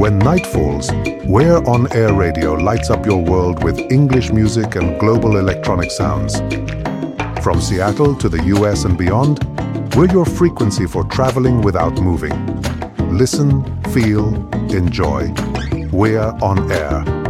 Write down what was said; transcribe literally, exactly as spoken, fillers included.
When night falls, We're On Air Radio lights up your world with English music and global electronic sounds. From Seattle to the U S and beyond, we're your frequency for traveling without moving. Listen, feel, enjoy. We're On Air.